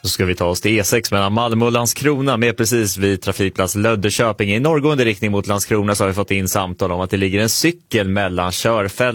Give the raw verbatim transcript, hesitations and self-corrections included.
Så ska vi ta oss till E sex mellan Malmö och Landskrona med precis vid trafikplats Löddeköping. I norrgående riktning mot Landskrona så har vi fått in samtal om att det ligger en cykel mellan körfält